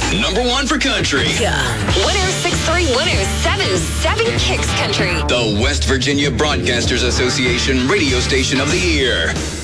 Number one for country. Yeah. 106.3, 107.7 Kicks Country. The West Virginia Broadcasters Association Radio Station of the Year.